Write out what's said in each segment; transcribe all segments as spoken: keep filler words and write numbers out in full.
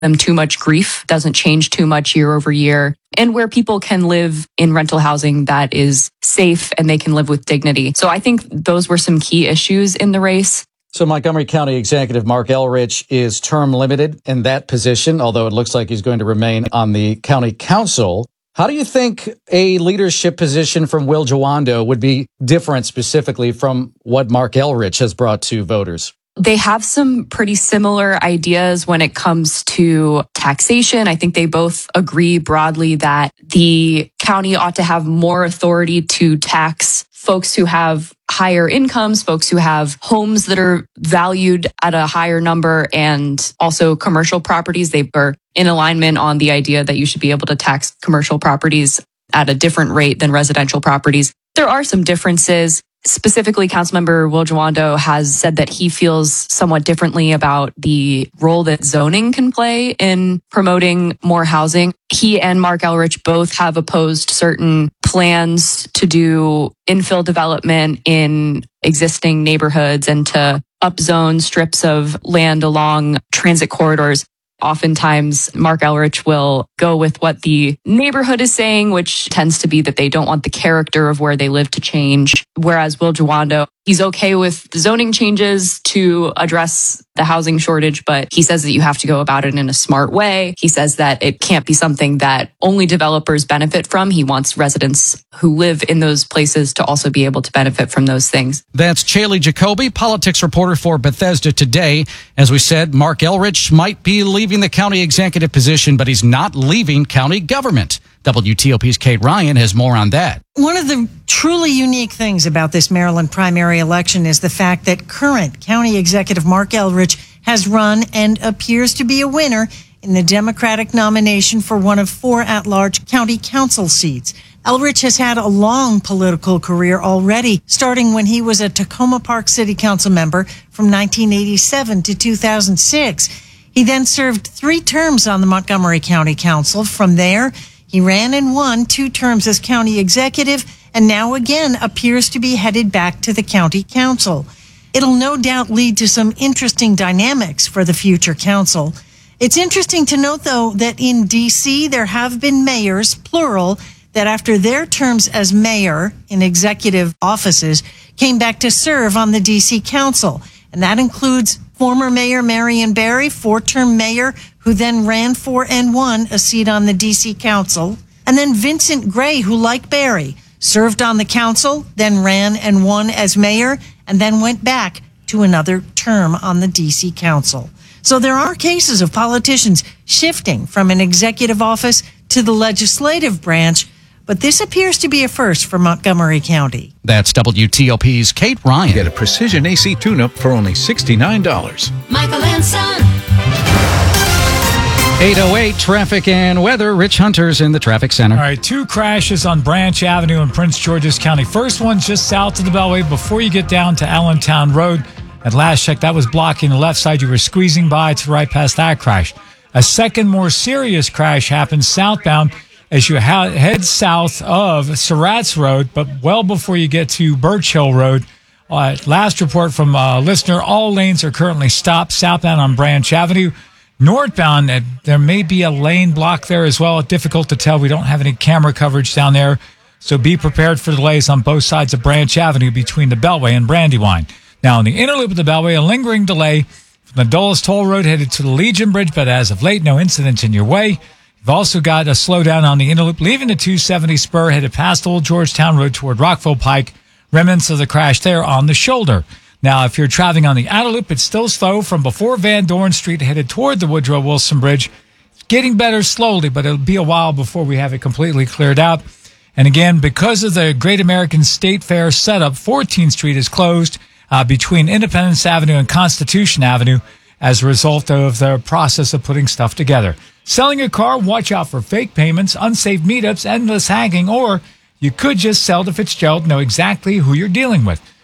them too much grief, doesn't change too much year over year, and where people can live in rental housing that is safe and they can live with dignity. So I think those were some key issues in the race. So Montgomery County Executive Marc Elrich is term limited in that position, although it looks like he's going to remain on the county council. How do you think a leadership position from Will Jawando would be different specifically from what Marc Elrich has brought to voters? They have some pretty similar ideas when it comes to taxation. I think they both agree broadly that the county ought to have more authority to tax folks who have higher incomes, folks who have homes that are valued at a higher number, and also commercial properties. They are in alignment on the idea that you should be able to tax commercial properties at a different rate than residential properties. There are some differences. Specifically, Councilmember Will Jawando has said that he feels somewhat differently about the role that zoning can play in promoting more housing. He and Marc Elrich both have opposed certain plans to do infill development in existing neighborhoods and to upzone strips of land along transit corridors. Oftentimes, Marc Elrich will go with what the neighborhood is saying, which tends to be that they don't want the character of where they live to change. Whereas Will Jawando, he's okay with the zoning changes to address the housing shortage, but he says that you have to go about it in a smart way. He says that it can't be something that only developers benefit from. He wants residents who live in those places to also be able to benefit from those things. That's Chaley Jacoby, politics reporter for Bethesda Today. As we said, Marc Elrich might be leaving the county executive position, but he's not leaving county government. W T O P's Kate Ryan has more on that. One of the truly unique things about this Maryland primary election is the fact that current county executive Marc Elrich has run and appears to be a winner in the Democratic nomination for one of four at-large county council seats. Elrich has had a long political career already, starting when he was a Tacoma Park City Council member from nineteen eighty-seven to two thousand six. He then served three terms on the Montgomery County Council. From there, he ran and won two terms as county executive, and now again appears to be headed back to the county council. It'll no doubt lead to some interesting dynamics for the future council. It's interesting to note, though, that in D C there have been mayors, plural, that after their terms as mayor in executive offices came back to serve on the D C council. And that includes former Mayor Marion Barry, four-term mayor, who then ran for and won a seat on the D C council. And then Vincent Gray, who, like Barry, served on the council, then ran and won as mayor, and then went back to another term on the D C council. So there are cases of politicians shifting from an executive office to the legislative branch, but this appears to be a first for Montgomery County. That's W T O P's Kate Ryan. Get a precision A C tune-up for only sixty-nine dollars. Michael and Son. eight oh eight, traffic and weather. Rich Hunter's in the traffic center. All right, two crashes on Branch Avenue in Prince George's County. First one just south of the Beltway before you get down to Allentown Road. At last check, that was blocking the left side. You were squeezing by to right past that crash. A second, more serious crash happened southbound as you ha- head south of Surratt's Road, but well before you get to Birch Hill Road. Uh, last report from a listener, all lanes are currently stopped southbound on Branch Avenue. Northbound, uh, there may be a lane block there as well. Difficult to tell. We don't have any camera coverage down there, so be prepared for delays on both sides of Branch Avenue between the Beltway and Brandywine. Now, in the inner loop of the Beltway, a lingering delay from the Dulles Toll Road headed to the Legion Bridge, but as of late, no incidents in your way. You've also got a slowdown on the inner loop, leaving the two seventy spur headed past Old Georgetown Road toward Rockville Pike. Remnants of the crash there on the shoulder. Now, if you're traveling on the outer loop, it's still slow from before Van Dorn Street headed toward the Woodrow Wilson Bridge. It's getting better slowly, but it'll be a while before we have it completely cleared out. And again, because of the Great American State Fair setup, fourteenth Street is closed uh, between Independence Avenue and Constitution Avenue as a result of the process of putting stuff together. Selling a car, watch out for fake payments, unsafe meetups, endless hacking, or you could just sell to Fitzgerald, know exactly who you're dealing with.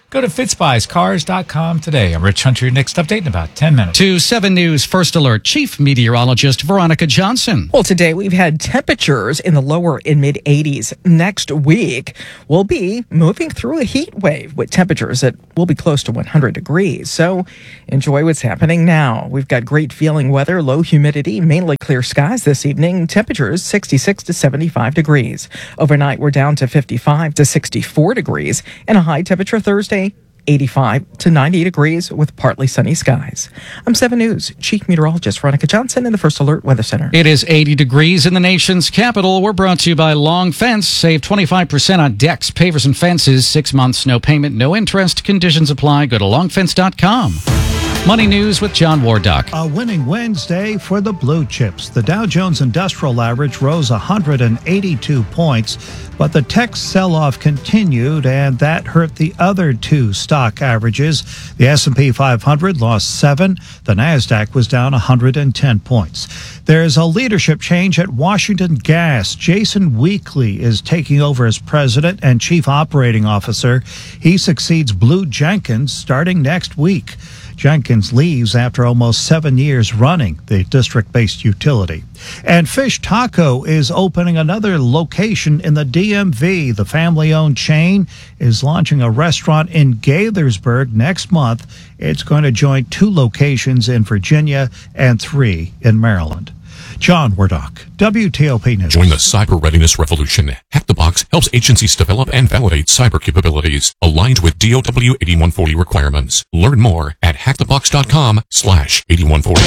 Go to fitz buys cars dot com today. I'm Rich Hunter, your next update in about ten minutes. To seven News First Alert Chief Meteorologist Veronica Johnson. Well, today we've had temperatures in the lower and mid eighties. Next week, we'll be moving through a heat wave with temperatures that will be close to one hundred degrees. So enjoy what's happening now. We've got great feeling weather, low humidity, mainly clear skies this evening. Temperatures sixty-six to seventy-five degrees. Overnight, we're down to fifty-five to sixty-four degrees, and a high temperature Thursday, eighty-five to ninety degrees with partly sunny skies. I'm seven News Chief Meteorologist Veronica Johnson in the First Alert Weather Center. It is eighty degrees in the nation's capital. We're brought to you by Long Fence. Save twenty-five percent on decks, pavers, and fences. Six months, no payment, no interest. Conditions apply. Go to long fence dot com. Money News with John Wardock. A winning Wednesday for the blue chips. The Dow Jones Industrial Average rose one hundred eighty-two points, but the tech sell-off continued, and that hurt the other two stock averages. The S and P five hundred lost seven. The NASDAQ was down one hundred ten points. There's a leadership change at Washington Gas. Jason Weakley is taking over as president and chief operating officer. He succeeds Blue Jenkins starting next week. Jenkins leaves after almost seven years running the district-based utility. And Fish Taco is opening another location in the D M V. The family-owned chain is launching a restaurant in Gaithersburg next month. It's going to join two locations in Virginia and three in Maryland. John Wardock, W T O P News. Join the cyber readiness revolution. Hack the Box helps agencies develop and validate cyber capabilities aligned with D O W eighty-one forty requirements. Learn more at hack the box dot com slash eighty-one forty.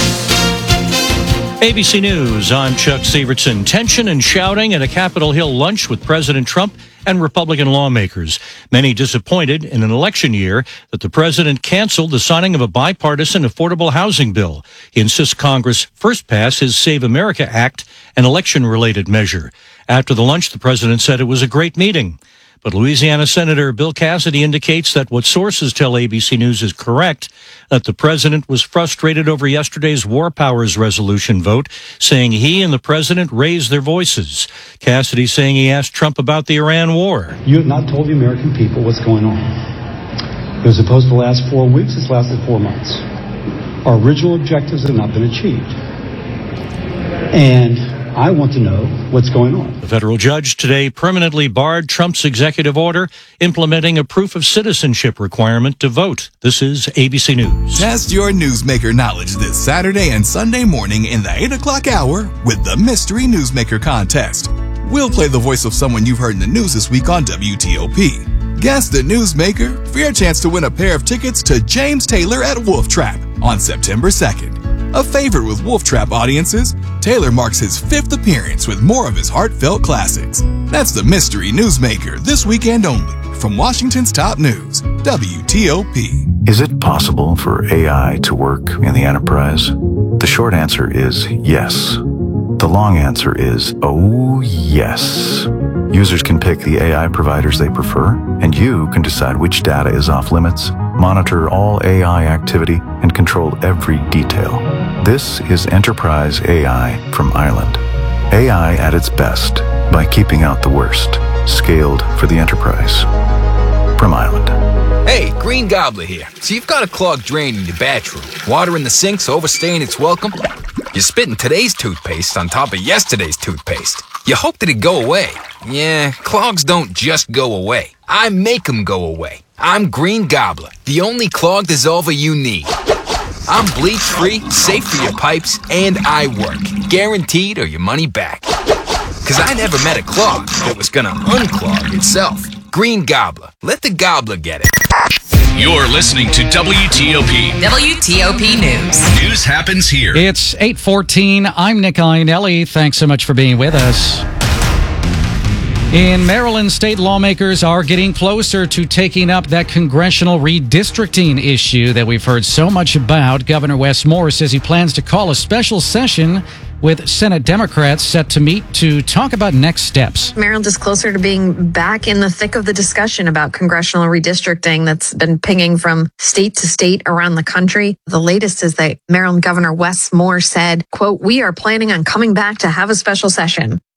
A B C News, I'm Chuck Severson. Tension and shouting at a Capitol Hill lunch with President Trump and Republican lawmakers. Many disappointed in an election year that the president canceled the signing of a bipartisan affordable housing bill. He insists Congress first pass his Save America Act, an election-related measure. After the lunch, the president said it was a great meeting. But Louisiana Senator Bill Cassidy indicates that what sources tell A B C News is correct, that the president was frustrated over yesterday's War Powers Resolution vote, saying he and the president raised their voices. Cassidy saying he asked Trump about the Iran war. You have not told the American people what's going on. It was supposed to last four weeks. It's lasted four months. Our original objectives have not been achieved. And I want to know what's going on. The federal judge today permanently barred Trump's executive order implementing a proof of citizenship requirement to vote. This is A B C News. Test your newsmaker knowledge this Saturday and Sunday morning in the eight o'clock hour with the Mystery Newsmaker Contest. We'll play the voice of someone you've heard in the news this week on W T O P. Guess the newsmaker for your chance to win a pair of tickets to James Taylor at Wolf Trap on September second. A favorite with Wolf Trap audiences, Taylor marks his fifth appearance with more of his heartfelt classics. That's the Mystery Newsmaker this weekend only from Washington's top news, W T O P. Is it possible for A I to work in the enterprise? The short answer is yes. The long answer is oh yes. Users can pick the A I providers they prefer, and you can decide which data is off limits, monitor all A I activity, and control every detail. This is Enterprise A I from Island. A I at its best by keeping out the worst. Scaled for the enterprise. From Island. Hey, Green Gobbler here. So you've got a clogged drain in your bathroom. Water in the sink's overstaying its welcome. You're spitting today's toothpaste on top of yesterday's toothpaste. You hoped it'd go away. Yeah, clogs don't just go away. I make them go away. I'm Green Gobbler, the only clog dissolver you need. I'm bleach-free, safe for your pipes, and I work. Guaranteed or your money back. Cause I never met a clog that was gonna unclog itself. Green Gobbler. Let the gobbler get it. You're listening to W T O P. W T O P News. News happens here. It's eight fourteen. I'm Nick Iannelli. Thanks so much for being with us. In Maryland, state lawmakers are getting closer to taking up that congressional redistricting issue that we've heard so much about. Governor Wes Moore says he plans to call a special session with Senate Democrats set to meet to talk about next steps. Maryland is closer to being back in the thick of the discussion about congressional redistricting that's been pinging from state to state around the country. The latest is that Maryland Governor Wes Moore said, quote, "We are planning on coming back to have a special session."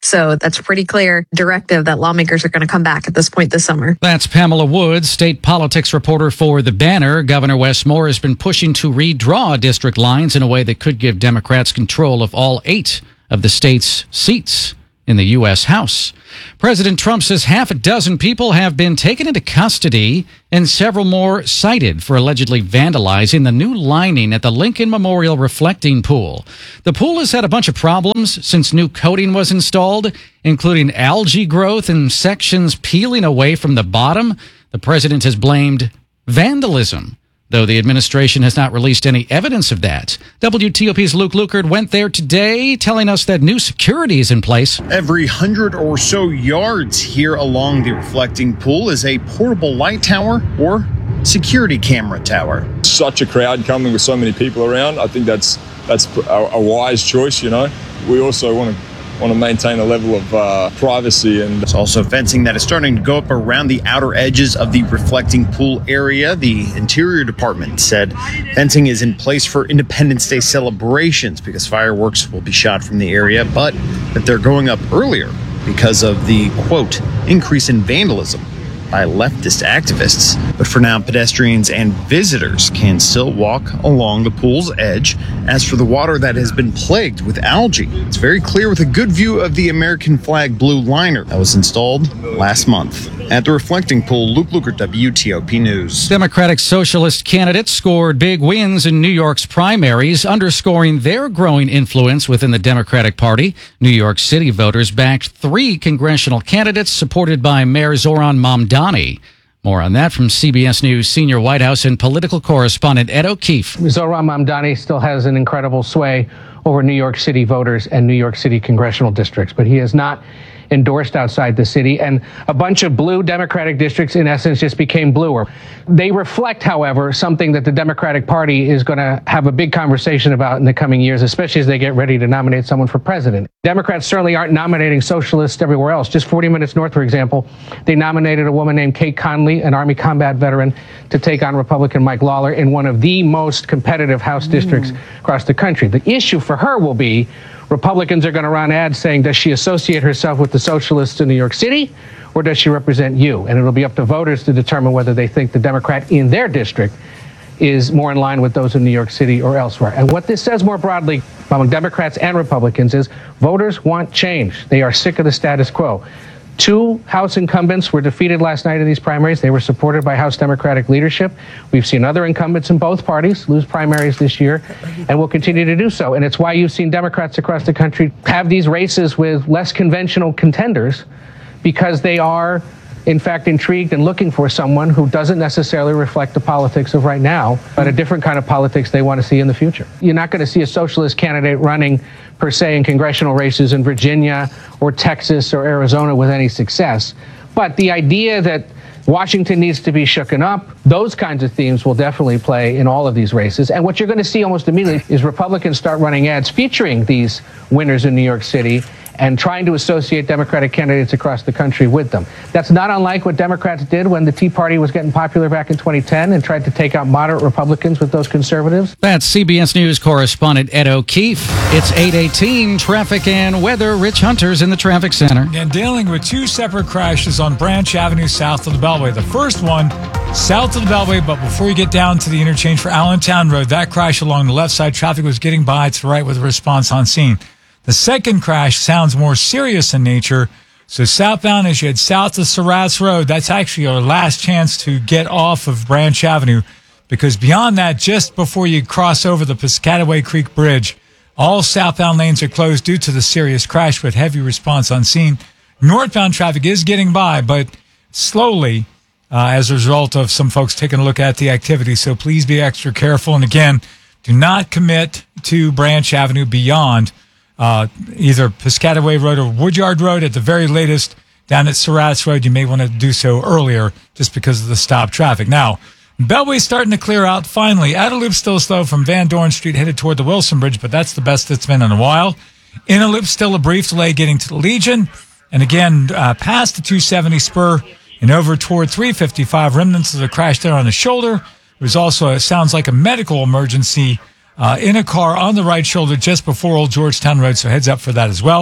So that's a pretty clear directive that lawmakers are going to come back at this point this summer. That's Pamela Woods, state politics reporter for The Banner. Governor Wes Moore has been pushing to redraw district lines in a way that could give Democrats control of all eight of the state's seats in the U S House. President Trump says half a dozen people have been taken into custody and several more cited for allegedly vandalizing the new lining at the Lincoln Memorial Reflecting Pool. The pool has had a bunch of problems since new coating was installed, including algae growth and sections peeling away from the bottom. The president has blamed vandalism, though the administration has not released any evidence of that. W T O P's Luke Lukert went there today, telling us that new security is in place. Every hundred or so yards here along the reflecting pool is a portable light tower or security camera tower. Such a crowd coming with so many people around. I think that's that's a, a wise choice, you know. We also want to want to maintain a level of uh, privacy. And there's also fencing that is starting to go up around the outer edges of the reflecting pool area. The Interior Department said fencing is in place for Independence Day celebrations because fireworks will be shot from the area, but that they're going up earlier because of the, quote, increase in vandalism by leftist activists. But for now, pedestrians and visitors can still walk along the pool's edge. As for the water that has been plagued with algae, it's very clear with a good view of the American flag blue liner that was installed last month. At the reflecting pool, Luke Lukert, W T O P News. Democratic Socialist candidates scored big wins in New York's primaries, underscoring their growing influence within the Democratic Party. New York City voters backed three congressional candidates supported by Mayor Zoran Mamdani. More on that from C B S News senior White House and political correspondent Ed O'Keefe. Zoran Mamdani still has an incredible sway over New York City voters and New York City congressional districts, but he has not endorsed outside the city, and a bunch of blue Democratic districts in essence just became bluer. They reflect, however, something that the Democratic Party is going to have a big conversation about in the coming years, especially as they get ready to nominate someone for president. Democrats certainly aren't nominating socialists everywhere else. Just forty minutes north, for example, they nominated a woman named Kate Conley, an Army combat veteran, to take on Republican Mike Lawler in one of the most competitive House mm. districts across the country. The issue for her will be Republicans are going to run ads saying, does she associate herself with the socialists in New York City, or does she represent you? And it'll be up to voters to determine whether they think the Democrat in their district is more in line with those in New York City or elsewhere. And what this says more broadly among Democrats and Republicans is voters want change. They are sick of the status quo. Two House incumbents were defeated last night in these primaries. They were supported by House Democratic leadership. We've seen other incumbents in both parties lose primaries this year, and will continue to do so. And it's why you've seen Democrats across the country have these races with less conventional contenders, because they are, in fact, intrigued and looking for someone who doesn't necessarily reflect the politics of right now, but a different kind of politics they want to see in the future. You're not going to see a socialist candidate running, per se, in congressional races in Virginia or Texas or Arizona with any success. But the idea that Washington needs to be shooken up, those kinds of themes will definitely play in all of these races. And what you're going to see almost immediately is Republicans start running ads featuring these winners in New York City and trying to associate Democratic candidates across the country with them. That's not unlike what Democrats did when the Tea Party was getting popular back in twenty ten and tried to take out moderate Republicans with those conservatives. That's C B S News correspondent Ed O'Keefe. It's eight eighteen, traffic and weather. Rich Hunter's in the traffic center. And dealing with two separate crashes on Branch Avenue south of the Beltway. The first one south of the Beltway, but before you get down to the interchange for Allentown Road, that crash along the left side, traffic was getting by to the right with a response on scene. The second crash sounds more serious in nature. So southbound, as you head south of Surratt's Road, that's actually our last chance to get off of Branch Avenue, because beyond that, just before you cross over the Piscataway Creek Bridge, all southbound lanes are closed due to the serious crash with heavy response on scene. Northbound traffic is getting by, but slowly uh, as a result of some folks taking a look at the activity. So please be extra careful. And again, do not commit to Branch Avenue beyond Uh, either Piscataway Road or Woodyard Road. At the very latest, down at Surratt's Road, you may want to do so earlier just because of the stop traffic. Now, Beltway's starting to clear out finally. Outer loop still slow from Van Dorn Street headed toward the Wilson Bridge, but that's the best it's been in a while. Inner loop still a brief delay getting to the Legion. And again, uh, past the two seventy spur and over toward three fifty-five, remnants of the crash there on the shoulder. There was also, it sounds like a medical emergency Uh, in a car on the right shoulder just before Old Georgetown Road, so heads up for that as well.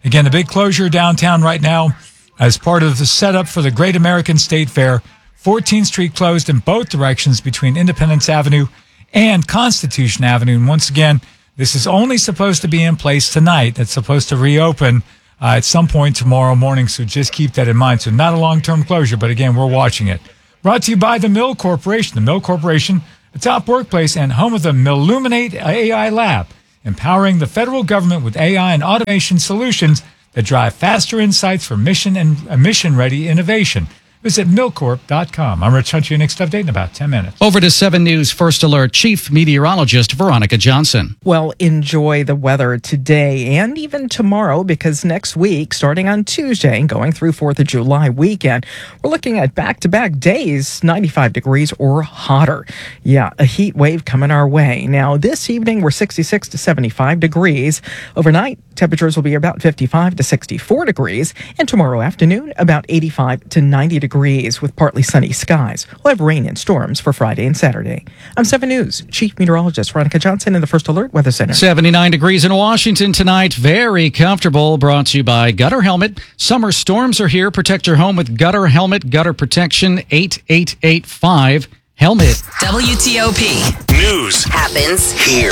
Again, the big closure downtown right now as part of the setup for the Great American State Fair. fourteenth Street closed in both directions between Independence Avenue and Constitution Avenue. And once again, this is only supposed to be in place tonight. It's supposed to reopen uh, at some point tomorrow morning, so just keep that in mind. So not a long-term closure, but again, we're watching it. Brought to you by the Mill Corporation. The Mill Corporation, a top workplace and home of the Milluminate A I Lab, empowering the federal government with A I and automation solutions that drive faster insights for mission and uh, mission-ready innovation. Visit milcorp dot com. I'm Rich Hunt. Your next update in about ten minutes. Over to seven News First Alert Chief Meteorologist Veronica Johnson. Well, enjoy the weather today and even tomorrow, because next week, starting on Tuesday and going through fourth of July weekend, we're looking at back-to-back days, ninety-five degrees or hotter. Yeah, a heat wave coming our way. Now, this evening, we're sixty-six to seventy-five degrees. Overnight, temperatures will be about fifty-five to sixty-four degrees. And tomorrow afternoon, about eighty-five to ninety degrees with partly sunny skies. We'll have rain and storms for Friday and Saturday. I'm seven News Chief Meteorologist Veronica Johnson in the First Alert Weather Center. seventy-nine degrees in Washington tonight. Very comfortable. Brought to you by Gutter Helmet. Summer storms are here. Protect your home with Gutter Helmet. Gutter Protection eight eight eight five. Helmet. W T O P. News Happens here.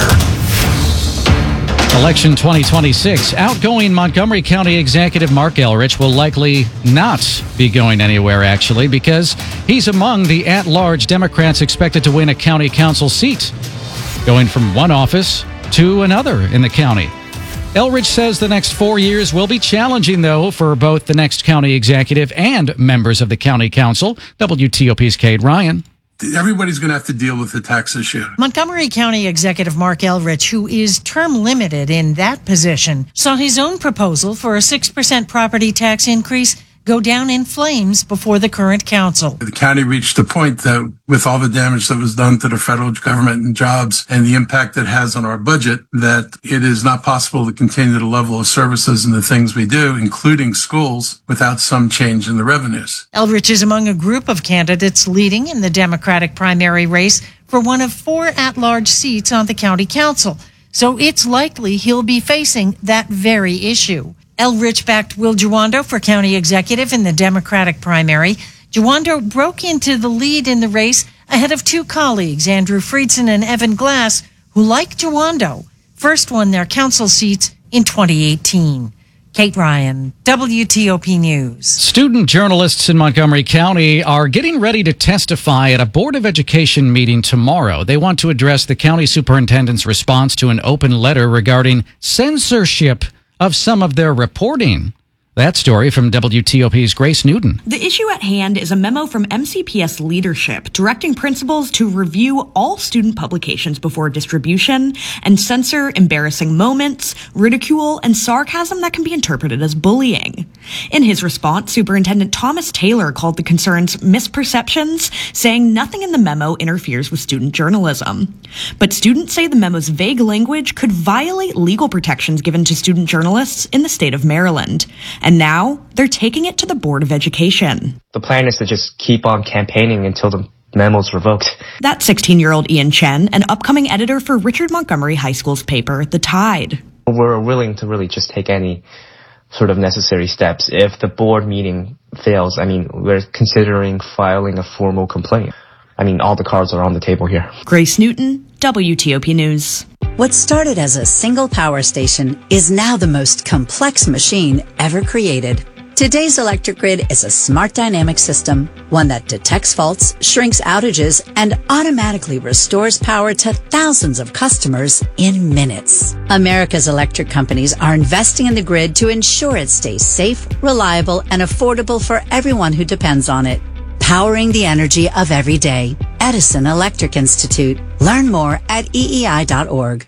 Election twenty twenty-six. Outgoing Montgomery County Executive Marc Elrich will likely not be going anywhere, actually, because he's among the at-large Democrats expected to win a county council seat, going from one office to another in the county. Elrich says the next four years will be challenging, though, for both the next county executive and members of the county council. W T O P's Kate Ryan. Everybody's going to have to deal with the tax issue. Montgomery County Executive Marc Elrich, who is term limited in that position, saw his own proposal for a six percent property tax increase go down in flames before the current council. The county reached a point that with all the damage that was done to the federal government and jobs and the impact it has on our budget, that it is not possible to continue the level of services and the things we do, including schools, without some change in the revenues. Elrich is among a group of candidates leading in the Democratic primary race for one of four at-large seats on the county council. So it's likely he'll be facing that very issue. Elrich backed Will Jawando for county executive in the Democratic primary. Jawando broke into the lead in the race ahead of two colleagues, Andrew Friedson and Evan Glass, who, like Jawando, first won their council seats in twenty eighteen. Kate Ryan, W T O P News. Student journalists in Montgomery County are getting ready to testify at a Board of Education meeting tomorrow. They want to address the county superintendent's response to an open letter regarding censorship of some of their reporting. That story from W T O P's Grace Newton. The issue at hand is a memo from M C P S leadership directing principals to review all student publications before distribution and censor embarrassing moments, ridicule, and sarcasm that can be interpreted as bullying. In his response, Superintendent Thomas Taylor called the concerns misperceptions, saying nothing in the memo interferes with student journalism. But students say the memo's vague language could violate legal protections given to student journalists in the state of Maryland. And now they're taking it to the Board of Education. The plan is to just keep on campaigning until the memo's revoked. That's sixteen-year-old Ian Chen, an upcoming editor for Richard Montgomery High School's paper, The Tide. We're willing to really just take any sort of necessary steps. If the board meeting fails, I mean, we're considering filing a formal complaint. I mean, all the cards are on the table here. Grace Newton, W T O P News. What started as a single power station is now the most complex machine ever created. Today's electric grid is a smart dynamic system, one that detects faults, shrinks outages, and automatically restores power to thousands of customers in minutes. America's electric companies are investing in the grid to ensure it stays safe, reliable, and affordable for everyone who depends on it. Powering the energy of every day. Edison Electric Institute. Learn more at E E I dot org.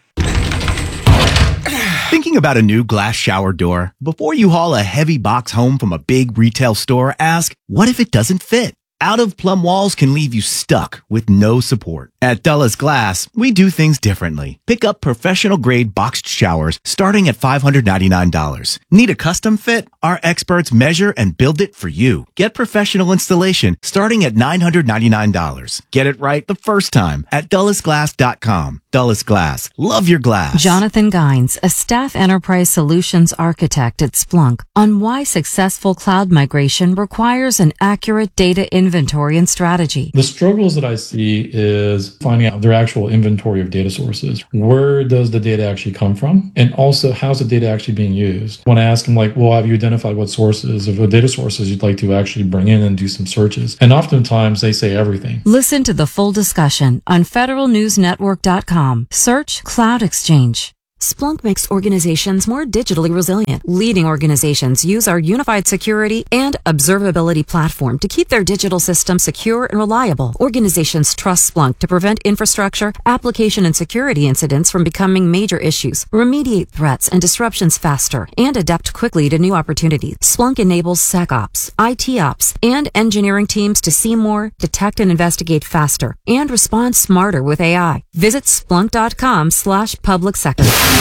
Thinking about a new glass shower door? Before you haul a heavy box home from a big retail store, ask, what if it doesn't fit? Out-of-plumb walls can leave you stuck with no support. At Dulles Glass, we do things differently. Pick up professional-grade boxed showers starting at five hundred ninety-nine dollars. Need a custom fit? Our experts measure and build it for you. Get professional installation starting at nine hundred ninety-nine dollars. Get it right the first time at dulles glass dot com. Dulles Glass. Love your glass. Jonathan Gines, a staff enterprise solutions architect at Splunk, on why successful cloud migration requires an accurate data inventory and strategy. The struggles that I see is finding out their actual inventory of data sources. Where does the data actually come from? And also, how's the data actually being used? When I ask them, like, well, have you identified what sources of the data sources you'd like to actually bring in and do some searches? And oftentimes they say everything. Listen to the full discussion on federal news network dot com. Search Cloud Exchange. Splunk makes organizations more digitally resilient. Leading organizations use our unified security and observability platform to keep their digital systems secure and reliable. Organizations trust Splunk to prevent infrastructure, application, and security incidents from becoming major issues, remediate threats and disruptions faster, and adapt quickly to new opportunities. Splunk enables SecOps, I T Ops, and engineering teams to see more, detect and investigate faster, and respond smarter with A I. Visit splunk dot com slash public sector.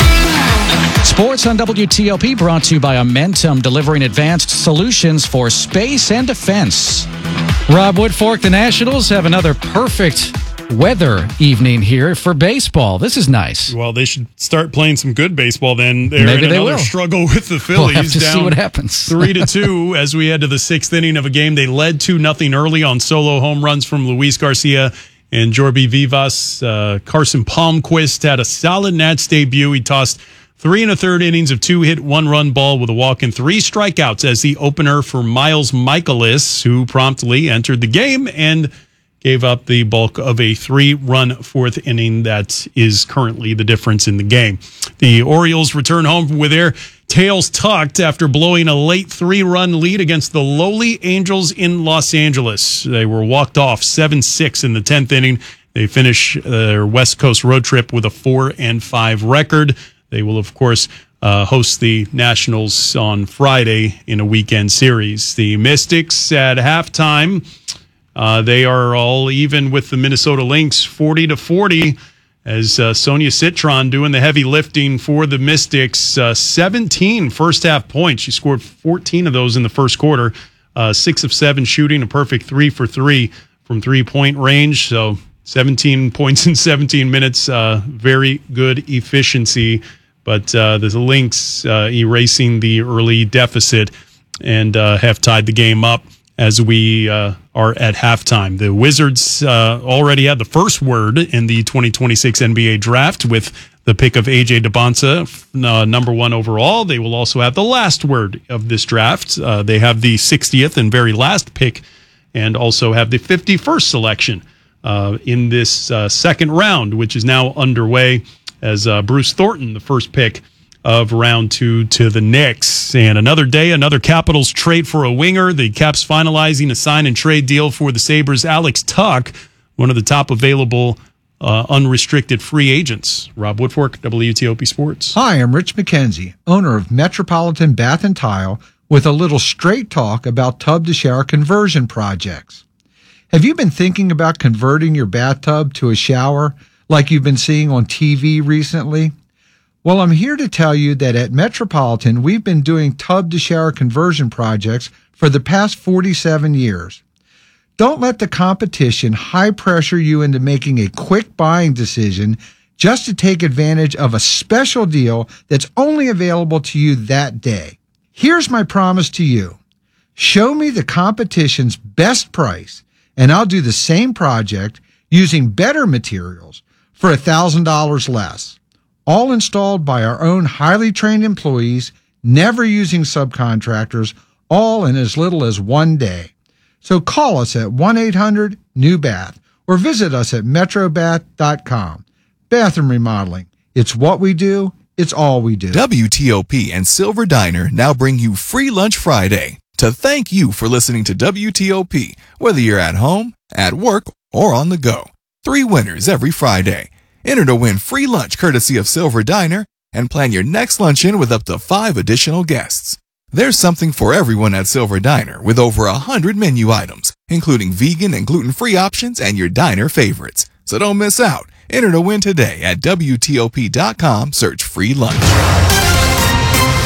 Sports on W T O P brought to you by Amentum, delivering advanced solutions for space and defense. Rob Woodfork, the Nationals have another perfect weather evening here for baseball. This is nice. Well, they should start playing some good baseball then. They're Maybe in they another will. struggle with the Phillies. We'll have to down see what happens. three to two as we head to the sixth inning of a game. They led two nothing early on solo home runs from Luis Garcia and Jorby Vivas. Uh, Carson Palmquist had a solid Nats debut. He tossed three and a third innings of two hit, one run ball with a walk and three strikeouts as the opener for Miles Michaelis, who promptly entered the game and gave up the bulk of a three-run fourth inning. That is currently the difference in the game. The Orioles return home with their tails tucked after blowing a late three-run lead against the lowly Angels in Los Angeles. They were walked off seven six in the tenth inning. They finish their West Coast road trip with a four and five record. They will, of course, uh, host the Nationals on Friday in a weekend series. The Mystics at halftime, uh, they are all even with the Minnesota Lynx, forty to forty, as uh, Sonia Citron doing the heavy lifting for the Mystics. Uh, seventeen first half points. She scored fourteen of those in the first quarter. Uh, six of seven shooting, a perfect three for three from three-point range. So seventeen points in seventeen minutes. Uh, very good efficiency. But uh, the Lynx uh, erasing the early deficit and uh, have tied the game up as we uh, are at halftime. The Wizards uh, already had the first word in the twenty twenty-six N B A draft with the pick of A J DeBonsa, uh, number one overall. They will also have the last word of this draft. Uh, they have the sixtieth and very last pick and also have the fifty-first selection uh, in this uh, second round, which is now underway, as uh, Bruce Thornton, the first pick of round two to the Knicks. And another day, another Capitals trade for a winger. The Caps finalizing a sign and trade deal for the Sabres' Alex Tuck, one of the top available uh, unrestricted free agents. Rob Woodfork, W T O P Sports. Hi, I'm Rich McKenzie, owner of Metropolitan Bath and Tile, with a little straight talk about tub-to-shower conversion projects. Have you been thinking about converting your bathtub to a shower like you've been seeing on T V recently? Well, I'm here to tell you that at Metropolitan, we've been doing tub-to-shower conversion projects for the past forty-seven years. Don't let the competition high-pressure you into making a quick buying decision just to take advantage of a special deal that's only available to you that day. Here's my promise to you. Show me the competition's best price, and I'll do the same project using better materials for one thousand dollars less. All installed by our own highly trained employees, never using subcontractors, all in as little as one day. So call us at one eight hundred new bath or visit us at metro bath dot com. Bathroom remodeling. It's what we do. It's all we do. W T O P and Silver Diner now bring you Free Lunch Friday to thank you for listening to W T O P, whether you're at home, at work, or on the go. Three winners every Friday. Enter to win free lunch courtesy of Silver Diner and plan your next luncheon with up to five additional guests. There's something for everyone at Silver Diner with over a hundred menu items, including vegan and gluten-free options and your diner favorites. So don't miss out. Enter to win today at W T O P dot com. Search free lunch.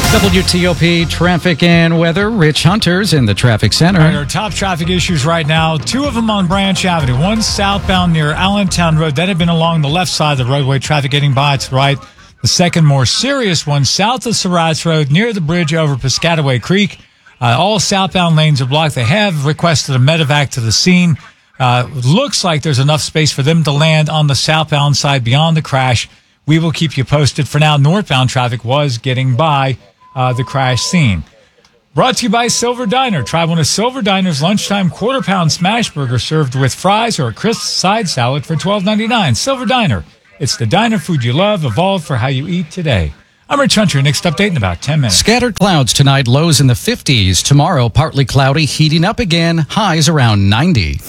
W T O P traffic and weather. Rich Hunter's in the traffic center. All right, our top traffic issues right now, two of them on Branch Avenue. One southbound near Allentown Road. That had been along the left side of the roadway, traffic getting by to the right. The second more serious one south of Surratt Road near the bridge over Piscataway Creek. Uh, all southbound lanes are blocked. They have requested a medevac to the scene. Uh, looks like there's enough space for them to land on the southbound side beyond the crash. We will keep you posted. For now, northbound traffic was getting by uh, the crash scene. Brought to you by Silver Diner. Try one of Silver Diner's lunchtime quarter-pound smash burger served with fries or a crisp side salad for twelve ninety-nine. Silver Diner. It's the diner food you love, evolved for how you eat today. I'm Rich Hunter. Next update in about ten minutes. Scattered clouds tonight, lows in the fifties. Tomorrow, partly cloudy, heating up again, highs around ninety.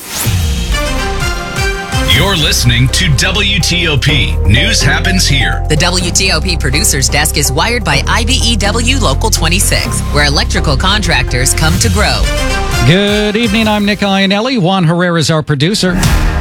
You're listening to W T O P. News happens here. The W T O P producer's desk is wired by I B E W Local twenty-six, where electrical contractors come to grow. Good evening. I'm Nick Iannelli. Juan Herrera is our producer.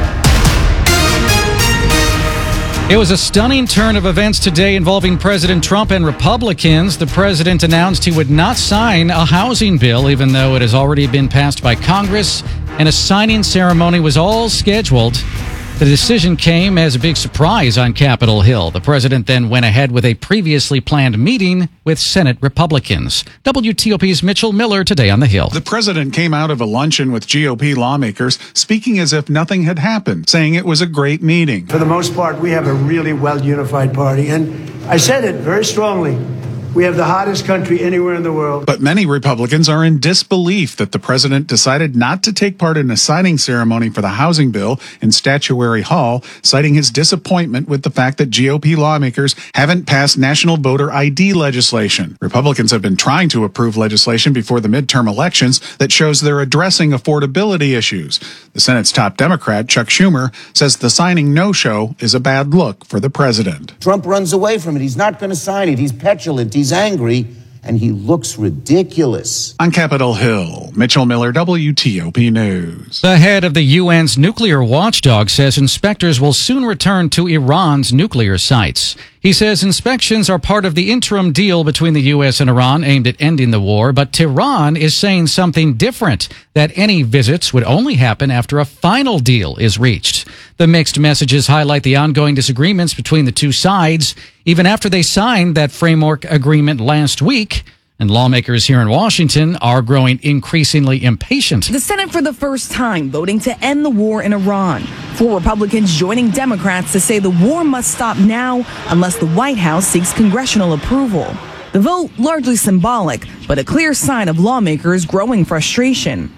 It was a stunning turn of events today involving President Trump and Republicans. The president announced he would not sign a housing bill, even though it has already been passed by Congress, and a signing ceremony was all scheduled. The decision came as a big surprise on Capitol Hill. The president then went ahead with a previously planned meeting with Senate Republicans. W T O P's Mitchell Miller today on the Hill. The president came out of a luncheon with G O P lawmakers, speaking as if nothing had happened, saying it was a great meeting. For the most part, we have a really well-unified party, and I said it very strongly. We have the hottest country anywhere in the world. But many Republicans are in disbelief that the president decided not to take part in a signing ceremony for the housing bill in Statuary Hall, citing his disappointment with the fact that G O P lawmakers haven't passed national voter I D legislation. Republicans have been trying to approve legislation before the midterm elections that shows they're addressing affordability issues. The Senate's top Democrat, Chuck Schumer, says the signing no-show is a bad look for the president. Trump runs away from it. He's not going to sign it. He's petulant. He's angry, and he looks ridiculous. On Capitol Hill, Mitchell Miller, W T O P News. The head of the U N's nuclear watchdog says inspectors will soon return to Iran's nuclear sites. He says inspections are part of the interim deal between the U S and Iran aimed at ending the war, but Tehran is saying something different, that any visits would only happen after a final deal is reached. The mixed messages highlight the ongoing disagreements between the two sides, even after they signed that framework agreement last week. And lawmakers here in Washington are growing increasingly impatient. The Senate for the first time voting to end the war in Iran. Four Republicans joining Democrats to say the war must stop now unless the White House seeks congressional approval. The vote largely symbolic, but a clear sign of lawmakers' growing frustration.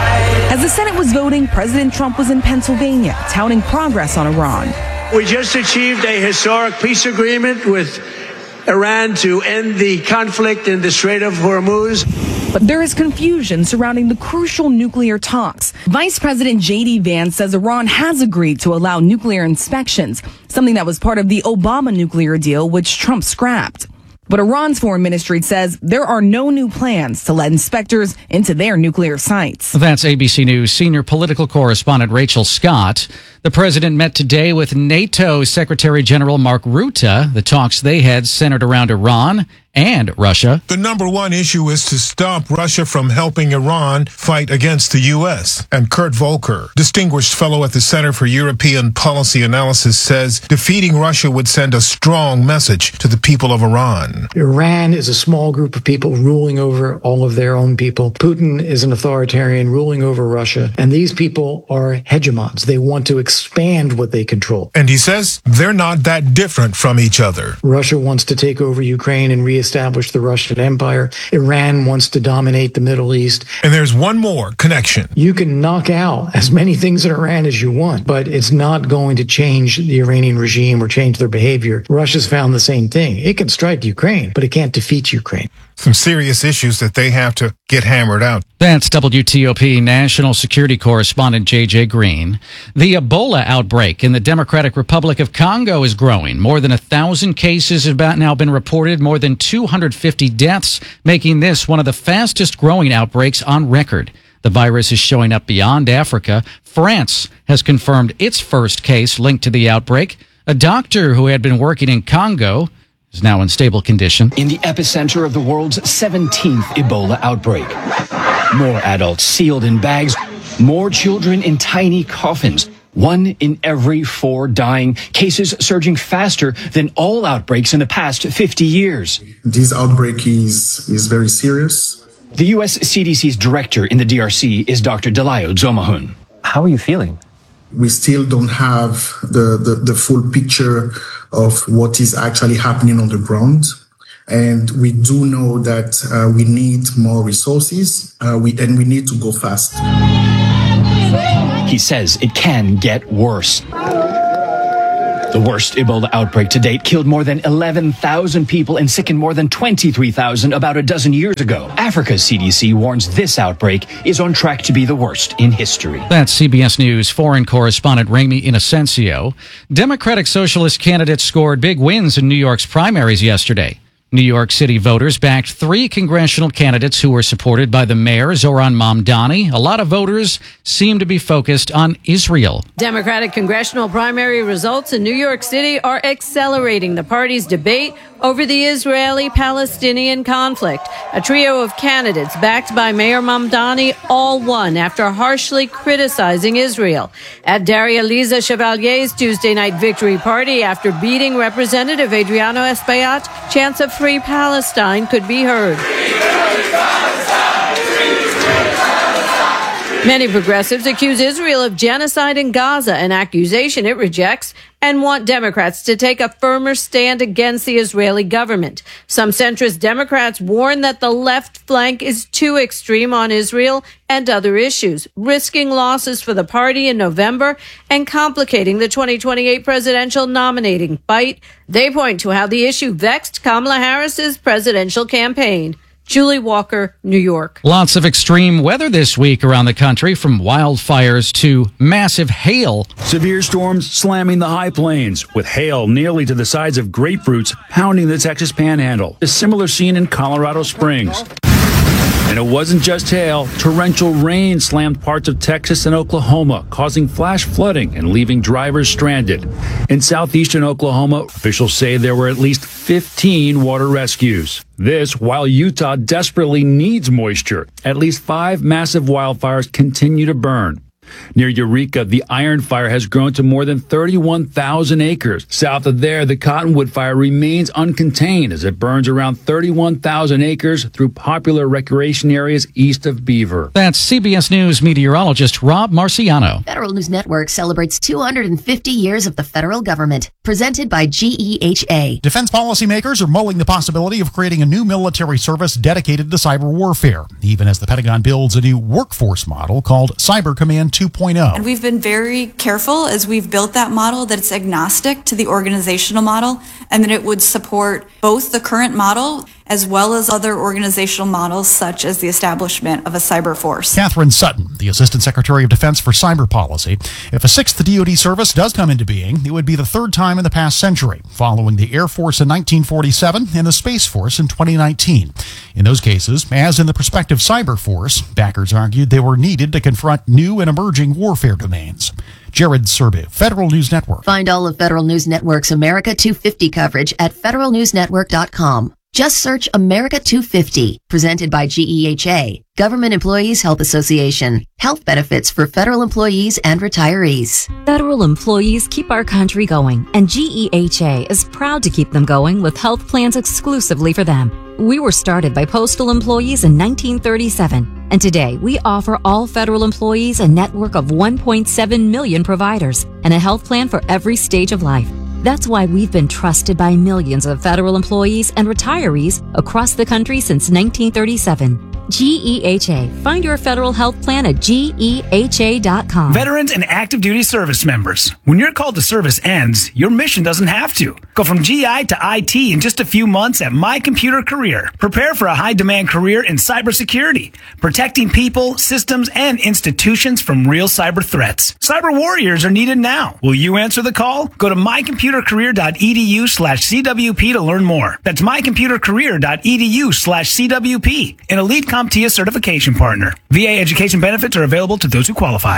As the Senate was voting, President Trump was in Pennsylvania touting progress on Iran. We just achieved a historic peace agreement with Iran to end the conflict in the Strait of Hormuz. But there is confusion surrounding the crucial nuclear talks. Vice President J D Vance says Iran has agreed to allow nuclear inspections, something that was part of the Obama nuclear deal, which Trump scrapped. But Iran's foreign ministry says there are no new plans to let inspectors into their nuclear sites. That's A B C News senior political correspondent Rachel Scott. The president met today with NATO Secretary General Mark Rutte. The talks they had centered around Iran and Russia. The number one issue is to stop Russia from helping Iran fight against the U S. And Kurt Volker, distinguished fellow at the Center for European Policy Analysis, says defeating Russia would send a strong message to the people of Iran. Iran is a small group of people ruling over all of their own people. Putin is an authoritarian ruling over Russia. And these people are hegemons. They want to expand what they control. And he says they're not that different from each other. Russia wants to take over Ukraine and reestablish the Russian Empire. Iran wants to dominate the Middle East. And there's one more connection. You can knock out as many things in Iran as you want, but it's not going to change the Iranian regime or change their behavior. Russia's found the same thing. It can strike Ukraine, but it can't defeat Ukraine. Some serious issues that they have to get hammered out. That's W T O P National Security Correspondent J J Green. The Ebola outbreak in the Democratic Republic of Congo is growing. More than a thousand cases have now been reported, more than two hundred fifty deaths, making this one of the fastest growing outbreaks on record. The virus is showing up beyond Africa. France has confirmed its first case linked to the outbreak. A doctor who had been working in Congo is now in stable condition. In the epicenter of the world's seventeenth Ebola outbreak. More adults sealed in bags, more children in tiny coffins. One in every four dying. Cases surging faster than all outbreaks in the past fifty years. This outbreak is, is very serious. The U S C D C's director in the D R C is Doctor Delayo Dzomahun. How are you feeling? We still don't have the, the, the full picture of what is actually happening on the ground. And we do know that uh, we need more resources uh, we, and we need to go fast. He says it can get worse. The worst Ebola outbreak to date killed more than eleven thousand people and sickened more than twenty-three thousand about a dozen years ago. Africa's C D C warns this outbreak is on track to be the worst in history. That's C B S News foreign correspondent Ramy Inocencio. Democratic Socialist candidates scored big wins in New York's primaries yesterday. New York City voters backed three congressional candidates who were supported by the mayor, Zohran Mamdani. A lot of voters seem to be focused on Israel. Democratic congressional primary results in New York City are accelerating the party's debate over the Israeli-Palestinian conflict. A trio of candidates backed by Mayor Mamdani all won after harshly criticizing Israel. At Daria Liza Chevalier's Tuesday night victory party after beating Representative Adriano Espaillat, chants of Free Palestine could be heard. Many progressives accuse Israel of genocide in Gaza, an accusation it rejects, and want Democrats to take a firmer stand against the Israeli government. Some centrist Democrats warn that the left flank is too extreme on Israel and other issues, risking losses for the party in November and complicating the twenty twenty-eight presidential nominating fight. They point to how the issue vexed Kamala Harris's presidential campaign. Julie Walker, New York. Lots of extreme weather this week around the country, from wildfires to massive hail. Severe storms slamming the high plains, with hail nearly to the size of grapefruits pounding the Texas Panhandle. A similar scene in Colorado Springs. And it wasn't just hail. Torrential rain slammed parts of Texas and Oklahoma, causing flash flooding and leaving drivers stranded. In southeastern Oklahoma, officials say there were at least fifteen water rescues. This while Utah desperately needs moisture. At least five massive wildfires continue to burn. Near Eureka, the Iron Fire has grown to more than thirty-one thousand acres. South of there, the Cottonwood Fire remains uncontained as it burns around thirty-one thousand acres through popular recreation areas east of Beaver. That's C B S News meteorologist Rob Marciano. Federal News Network celebrates two hundred fifty years of the federal government, presented by G E H A. Defense policymakers are mulling the possibility of creating a new military service dedicated to cyber warfare, even as the Pentagon builds a new workforce model called Cyber Command two point oh. And we've been very careful as we've built that model that it's agnostic to the organizational model and that it would support both the current model as well as other organizational models such as the establishment of a cyber force. Catherine Sutton, the Assistant Secretary of Defense for Cyber Policy. If a sixth D O D service does come into being, it would be the third time in the past century, following the Air Force in nineteen forty-seven and the Space Force in twenty nineteen. In those cases, as in the prospective cyber force, backers argued they were needed to confront new and emerging warfare domains. Jared Serbu, Federal News Network. Find all of Federal News Network's America two fifty coverage at federal news network dot com. Just search America two fifty, presented by G E H A, Government Employees Health Association. Health benefits for federal employees and retirees. Federal employees keep our country going, and G E H A is proud to keep them going with health plans exclusively for them. We were started by postal employees in nineteen thirty-seven, and today we offer all federal employees a network of one point seven million providers and a health plan for every stage of life. That's why we've been trusted by millions of federal employees and retirees across the country since nineteen thirty-seven. G E H A. Find your federal health plan at G E H A dot com. Veterans and active duty service members. When your call to service ends, your mission doesn't have to. Go from G I to I T in just a few months at My Computer Career. Prepare for a high-demand career in cybersecurity, protecting people, systems, and institutions from real cyber threats. Cyber warriors are needed now. Will you answer the call? Go to my computer career dot e d u slash C W P to learn more. That's my computer career dot e d u slash C W P. An elite CompTIA certification partner. V A education benefits are available to those who qualify.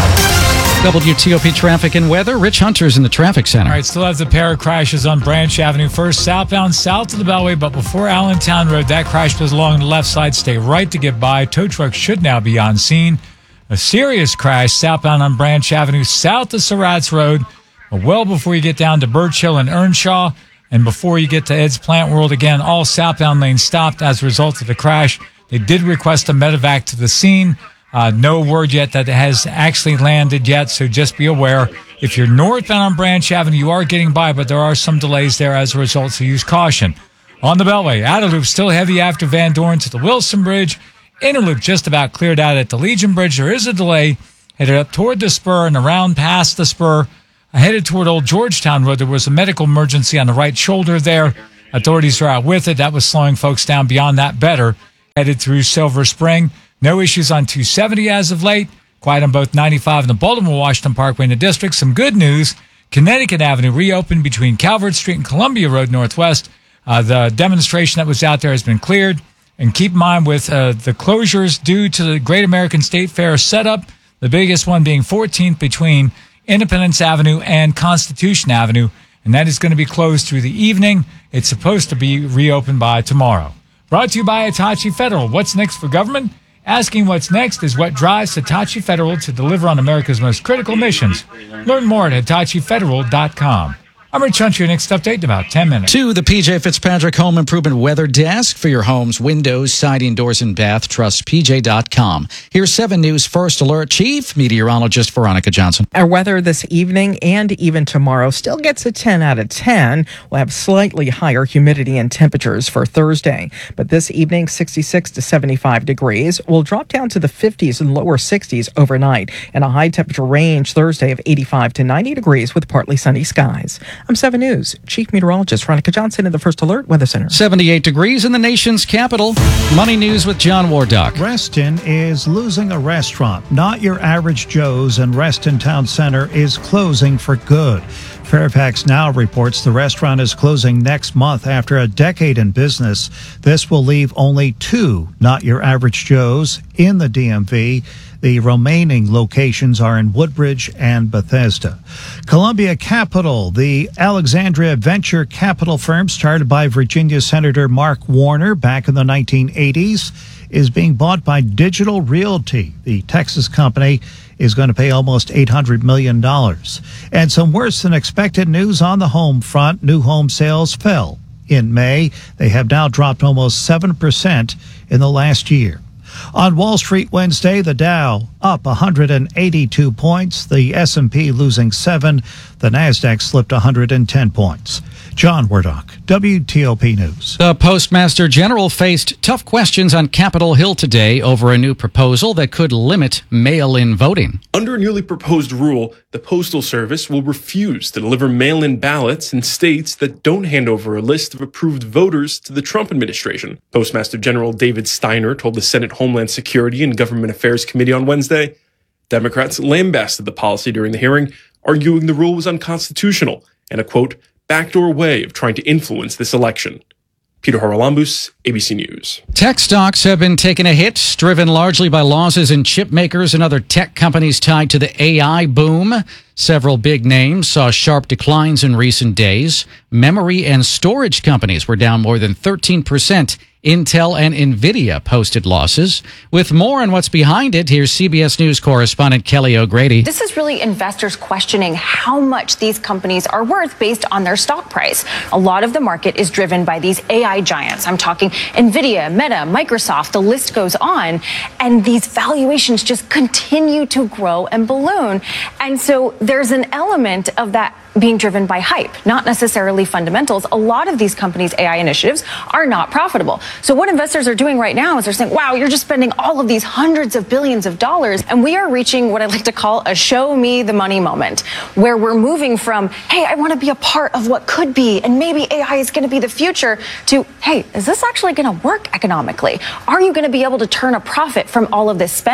W T O P traffic and weather. Rich Hunter's in the traffic center. All right, still have the pair of crashes on Branch Avenue. First, southbound south of the Beltway, but before Allentown Road, that crash was along the left side. Stay right to get by. Tow truck should now be on scene. A serious crash southbound on Branch Avenue, south of Surratt's Road, well before you get down to Birch Hill and Earnshaw, and before you get to Ed's Plant World. Again, all southbound lanes stopped as a result of the crash. They did request a medevac to the scene. Uh, no word yet that it has actually landed yet, so just be aware. If you're northbound on Branch Avenue, you are getting by, but there are some delays there as a result, so use caution. On the Beltway, outer loop still heavy after Van Dorn to the Wilson Bridge. Inner loop just about cleared out at the Legion Bridge. There is a delay headed up toward the spur and around past the spur. Headed toward Old Georgetown Road, there was a medical emergency on the right shoulder there. Authorities are out with it. That was slowing folks down. Beyond that, better. Headed through Silver Spring. No issues on two seventy as of late. Quiet on both ninety-five and the Baltimore-Washington Parkway in the district. Some good news. Connecticut Avenue reopened between Calvert Street and Columbia Road Northwest. Uh, the demonstration that was out there has been cleared. And keep in mind with uh, the closures due to the Great American State Fair setup, the biggest one being fourteenth between Independence Avenue and Constitution Avenue. And that is going to be closed through the evening. It's supposed to be reopened by tomorrow. Brought to you by Hitachi Federal. What's next for government? Asking what's next is what drives Hitachi Federal to deliver on America's most critical missions. Learn more at hitachi federal dot com. I'm Rich Hunter. Your next update in about ten minutes. To the P J Fitzpatrick Home Improvement Weather Desk for your home's windows, siding, doors, and bath. Trust P J dot com. Here's seven News First Alert Chief Meteorologist Veronica Johnson. Our weather this evening and even tomorrow still gets a ten out of ten. We'll have slightly higher humidity and temperatures for Thursday. But this evening, sixty-six to seventy-five degrees. Will drop down to the fifties and lower sixties overnight. And a high temperature range Thursday of eighty-five to ninety degrees with partly sunny skies. I'm seven News Chief Meteorologist Veronica Johnson in the First Alert Weather Center. seventy-eight degrees in the nation's capital. Money News with John Wardock. Reston is losing a restaurant. Not Your Average Joe's in Reston Town Center is closing for good. Fairfax Now reports the restaurant is closing next month after a decade in business. This will leave only two Not Your Average Joe's in the D M V. The remaining locations are in Woodbridge and Bethesda. Columbia Capital, the Alexandria venture capital firm started by Virginia Senator Mark Warner back in the nineteen eighties, is being bought by Digital Realty. The Texas company is going to pay almost eight hundred million dollars. And some worse than expected news on the home front. New home sales fell in May. They have now dropped almost seven percent in the last year. On Wall Street Wednesday, the Dow up one hundred eighty-two points, the S and P losing seven, the Nasdaq slipped one hundred ten points. John Wardock, W T O P News. The Postmaster General faced tough questions on Capitol Hill today over a new proposal that could limit mail-in voting. Under a newly proposed rule, the Postal Service will refuse to deliver mail-in ballots in states that don't hand over a list of approved voters to the Trump administration. Postmaster General David Steiner told the Senate Homeland Security and Government Affairs Committee on Wednesday. Democrats lambasted the policy during the hearing, arguing the rule was unconstitutional and a, quote, backdoor way of trying to influence this election. Peter Haralambous, A B C News. Tech stocks have been taking a hit, driven largely by losses in chip makers and other tech companies tied to the A I boom. Several big names saw sharp declines in recent days. Memory and storage companies were down more than thirteen percent. Intel and Nvidia posted losses. With more on what's behind it, here's C B S News correspondent Kelly O'Grady. This is really investors questioning how much these companies are worth based on their stock price. A lot of the market is driven by these A I giants. I'm talking Nvidia, Meta, Microsoft, the list goes on. And these valuations just continue to grow and balloon. And so there's an element of that being driven by hype, not necessarily fundamentals. A lot of these companies' A I initiatives are not profitable. So what investors are doing right now is they're saying, wow, you're just spending all of these hundreds of billions of dollars. And we are reaching what I like to call a show me the money moment, where we're moving from, hey, I want to be a part of what could be, and maybe A I is going to be the future, to, hey, is this actually going to work economically? Are you going to be able to turn a profit from all of this spending?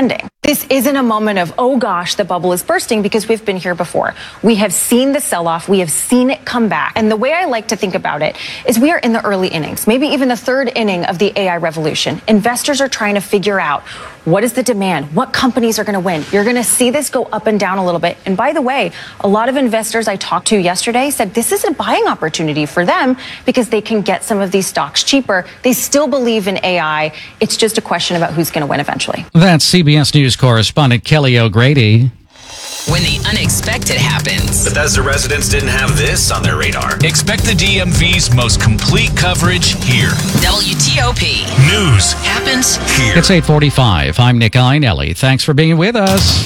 This isn't a moment of, oh gosh, the bubble is bursting, because we've been here before. We have seen the sell-off. We have seen it come back. And the way I like to think about it is we are in the early innings, maybe even the third inning of the A I revolution. Investors are trying to figure out, what is the demand? What companies are going to win? You're going to see this go up and down a little bit. And by the way, a lot of investors I talked to yesterday said this is a buying opportunity for them because they can get some of these stocks cheaper. They still believe in A I. It's just a question about who's going to win eventually. That's C B S News correspondent Kelly O'Grady. When the unexpected happens. Bethesda residents didn't have this on their radar. Expect the D M V's most complete coverage here. W T O P. News happens here. It's eight forty-five. I'm Nick Einelli. Thanks for being with us.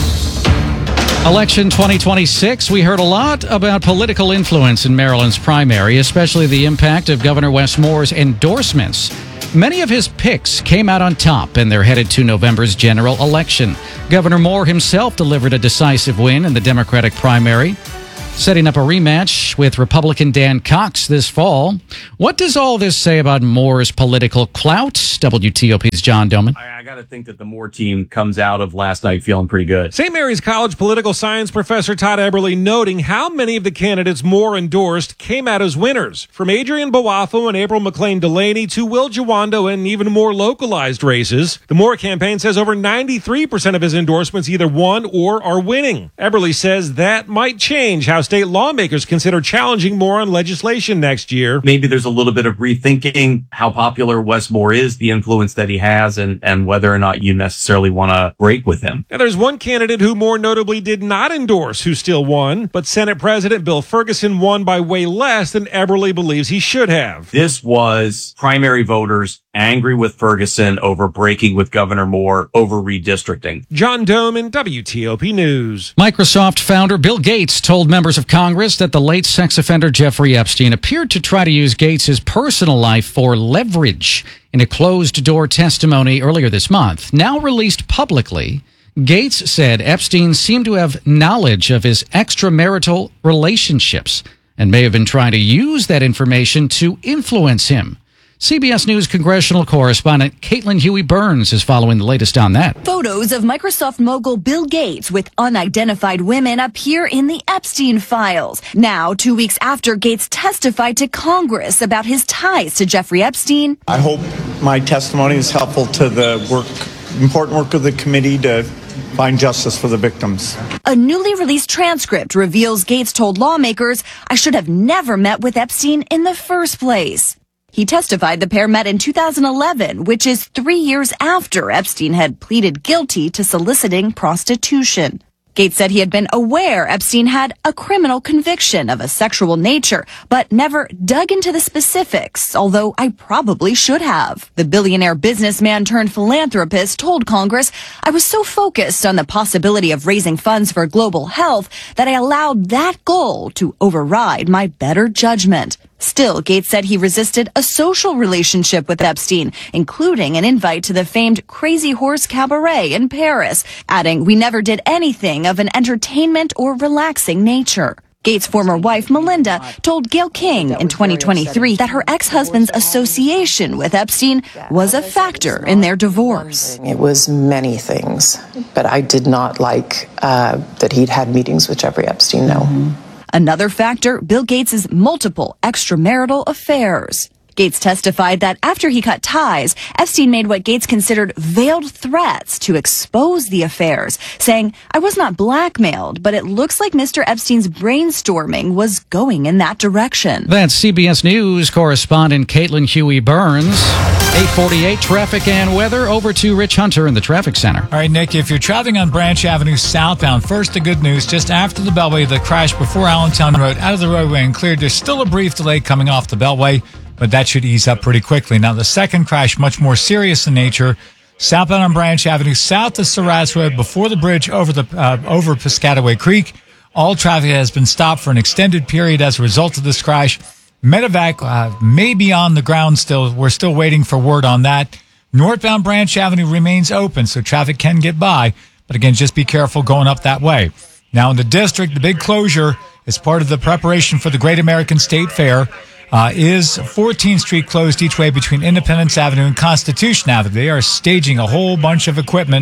Election twenty twenty-six, we heard a lot about political influence in Maryland's primary, especially the impact of Governor Wes Moore's endorsements. Many of his picks came out on top, and they're headed to November's general election. Governor Moore himself delivered a decisive win in the Democratic primary, setting up a rematch with Republican Dan Cox this fall. What does all this say about Moore's political clout? W T O P's John Doman. I, I got to think that the Moore team comes out of last night feeling pretty good. Saint Mary's College political science professor Todd Eberle noting how many of the candidates Moore endorsed came out as winners, from Adrian Boafo and April McLean Delaney to Will Jawando and even more localized races. The Moore campaign says over ninety-three percent of his endorsements either won or are winning. Eberle says that might change how state lawmakers consider challenging Moore on legislation next year. Maybe there's a little bit of rethinking how popular Wes Moore is, the influence that he has, and, and whether or not you necessarily want to break with him. Now, there's one candidate who Moore notably did not endorse who still won, but Senate President Bill Ferguson won by way less than Eberle believes he should have. This was primary voters angry with Ferguson over breaking with Governor Moore over redistricting. John Doman, W T O P News. Microsoft founder Bill Gates told members of Congress that the late sex offender Jeffrey Epstein appeared to try to use Gates' personal life for leverage. In a closed-door testimony earlier this month, now released publicly, Gates said Epstein seemed to have knowledge of his extramarital relationships and may have been trying to use that information to influence him. C B S News congressional correspondent Caitlin Huey-Burns is following the latest on that. Photos of Microsoft mogul Bill Gates with unidentified women appear in the Epstein files. Now, two weeks after Gates testified to Congress about his ties to Jeffrey Epstein. I hope my testimony is helpful to the work, important work of the committee to find justice for the victims. A newly released transcript reveals Gates told lawmakers, "I should have never met with Epstein in the first place." He testified the pair met in two thousand eleven, which is three years after Epstein had pleaded guilty to soliciting prostitution. Gates said he had been aware Epstein had a criminal conviction of a sexual nature, but never dug into the specifics, although I probably should have. The billionaire businessman turned philanthropist told Congress, "I was so focused on the possibility of raising funds for global health that I allowed that goal to override my better judgment." Still, Gates said he resisted a social relationship with Epstein, including an invite to the famed Crazy Horse Cabaret in Paris, adding, "We never did anything of an entertainment or relaxing nature." Gates' former wife, Melinda, told Gayle King in twenty twenty-three that her ex-husband's association with Epstein was a factor in their divorce. It was many things, but I did not like uh, that he'd had meetings with Jeffrey Epstein, no. Mm-hmm. Another factor, Bill Gates' multiple extramarital affairs. Gates testified that after he cut ties, Epstein made what Gates considered veiled threats to expose the affairs, saying, "I was not blackmailed, but it looks like Mister Epstein's brainstorming was going in that direction." That's C B S News correspondent Caitlin Huey-Burns. eight forty-eight traffic and weather. Over to Rich Hunter in the traffic center. All right, Nick, if you're traveling on Branch Avenue southbound, first the good news. Just after the Beltway, the crash before Allentown Road out of the roadway and cleared. There's still a brief delay coming off the Beltway, but that should ease up pretty quickly. Now, the second crash, much more serious in nature, southbound on Branch Avenue, south of Surratt Road, before the bridge over the uh, over Piscataway Creek. All traffic has been stopped for an extended period as a result of this crash. Medevac uh, may be on the ground still. We're still waiting for word on that. Northbound Branch Avenue remains open, so traffic can get by. But again, just be careful going up that way. Now, in the district, the big closure as part of the preparation for the Great American State Fair uh, is fourteenth Street closed each way between Independence Avenue and Constitution Avenue. They are staging a whole bunch of equipment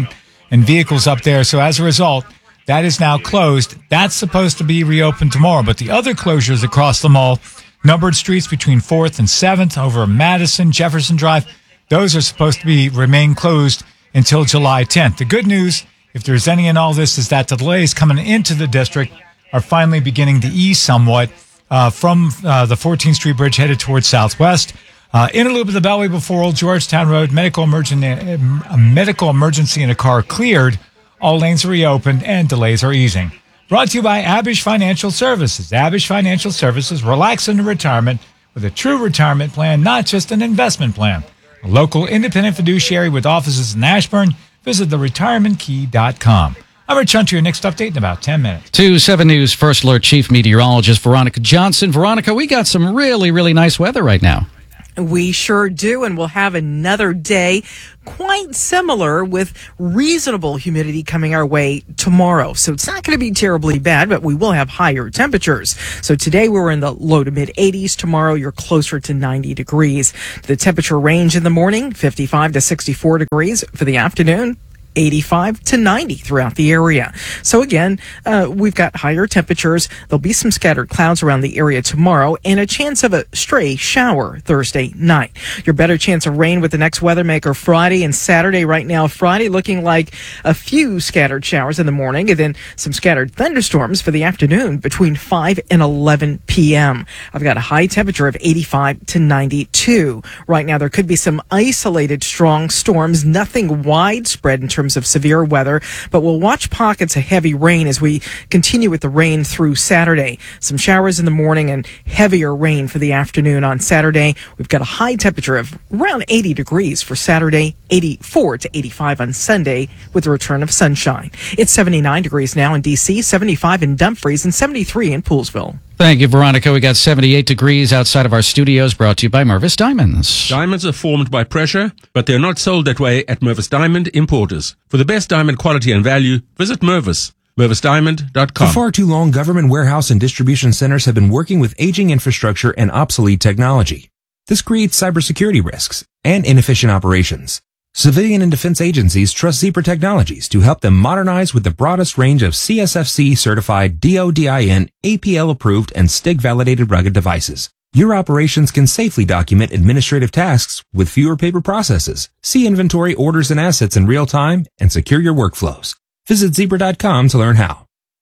and vehicles up there. So as a result, that is now closed. That's supposed to be reopened tomorrow. But the other closures across the mall, numbered streets between fourth and seventh over Madison, Jefferson Drive, those are supposed to be remain closed until July tenth. The good news, if there's any in all this, is that the delays coming into the district are finally beginning to ease somewhat uh, from uh, the fourteenth Street Bridge headed towards Southwest. Uh, in a loop of the Beltway before Old Georgetown Road, medical emergency, a medical emergency in a car cleared. All lanes are reopened and delays are easing. Brought to you by Abish Financial Services. Abish Financial Services, relax into retirement with a true retirement plan, not just an investment plan. A local independent fiduciary with offices in Ashburn. Visit the retirement key dot com. I'm Rich Hunter, your next update in about ten minutes. To seven News First Alert Chief Meteorologist Veronica Johnson. Veronica, we got some really, really nice weather right now. We sure do, and we'll have another day quite similar with reasonable humidity coming our way tomorrow. So it's not going to be terribly bad, but we will have higher temperatures. So today we were in the low to mid eighties. Tomorrow you're closer to ninety degrees. The temperature range in the morning, fifty-five to sixty-four degrees. For the afternoon, eighty-five to ninety throughout the area. So again, uh, we've got higher temperatures. There'll be some scattered clouds around the area tomorrow and a chance of a stray shower Thursday night. Your better chance of rain with the next weather maker Friday and Saturday. Right now, Friday looking like a few scattered showers in the morning and then some scattered thunderstorms for the afternoon between five and eleven p.m. I've got a high temperature of eighty-five to ninety-two. Right now, there could be some isolated strong storms, nothing widespread in terms of severe weather, but we'll watch pockets of heavy rain as we continue with the rain through Saturday. Some showers in the morning and heavier rain for the afternoon on Saturday. We've got a high temperature of around eighty degrees for Saturday, eighty-four to eighty-five on Sunday with the return of sunshine. It's seventy-nine degrees now in D C, seventy-five in Dumfries, and seventy-three in Poolesville. Thank you, Veronica. We got seventy-eight degrees outside of our studios, brought to you by Mervis Diamonds. Diamonds are formed by pressure, but they're not sold that way at Mervis Diamond Importers. For the best diamond quality and value, visit Mervis. Mervis Diamond dot com. For far too long, government warehouse and distribution centers have been working with aging infrastructure and obsolete technology. This creates cybersecurity risks and inefficient operations. Civilian and defense agencies trust Zebra Technologies to help them modernize with the broadest range of C S F C-certified, D O D I N, A P L-approved, and S T I G-validated rugged devices. Your operations can safely document administrative tasks with fewer paper processes, see inventory, orders, and assets in real time, and secure your workflows. Visit Zebra dot com to learn how.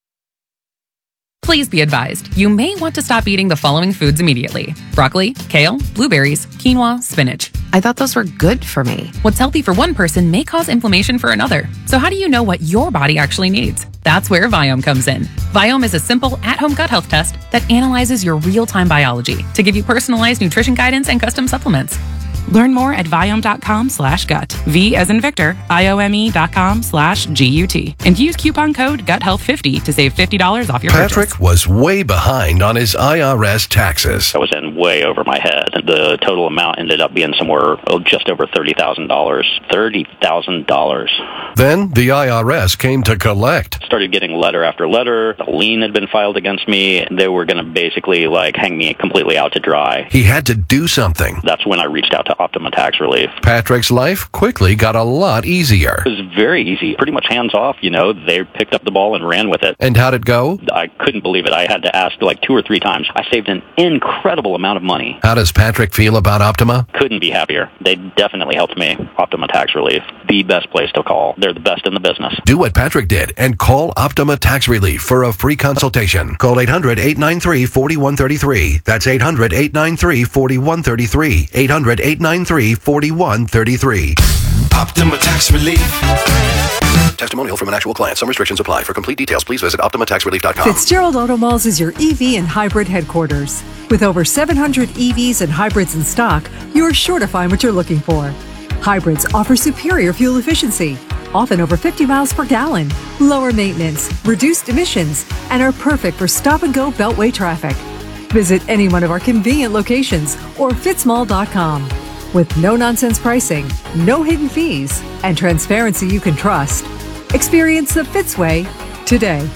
Please be advised, you may want to stop eating the following foods immediately. Broccoli, kale, blueberries, quinoa, spinach. I thought those were good for me. What's healthy for one person may cause inflammation for another. So how do you know what your body actually needs? That's where Viome comes in. Viome is a simple, at-home gut health test that analyzes your real-time biology to give you personalized nutrition guidance and custom supplements. Learn more at Viome.com slash gut. V as in Victor, I-O-M-E dot com slash G-U-T. And use coupon code gut health fifty to save fifty dollars off your Patrick purchase. was way behind on his I R S taxes. I was in way over my head. The total amount ended up being somewhere oh, just over thirty thousand dollars. thirty thousand dollars. Then the I R S came to collect. Started getting letter after letter. A lien had been filed against me. They were going to basically like hang me completely out to dry. He had to do something. That's when I reached out to Optima Tax Relief. Patrick's life quickly got a lot easier. It was very easy, pretty much hands off, you know. They picked up the ball and ran with it. And how'd it go? I couldn't believe it. I had to ask like two or three times. I saved an incredible amount of money. How does Patrick feel about Optima? Couldn't be happier. They definitely helped me. Optima Tax Relief, the best place to call. They're the best in the business. Do what Patrick did and call Optima Tax Relief for a free consultation. Call eight hundred, eight nine three, four one three three. That's eight hundred, eight nine three, four one three three. eight hundred, eight nine three, four one three three. Optima Tax Relief. Testimonial from an actual client. Some restrictions apply. For complete details, please visit Optima Tax Relief dot com. Fitzgerald Auto Malls is your E V and hybrid headquarters. With over seven hundred E Vs and hybrids in stock, you're sure to find what you're looking for. Hybrids offer superior fuel efficiency, often over fifty miles per gallon, lower maintenance, reduced emissions, and are perfect for stop-and-go beltway traffic. Visit any one of our convenient locations or fitzmall dot com. With no-nonsense pricing, no hidden fees, and transparency you can trust. Experience the Fitz way today.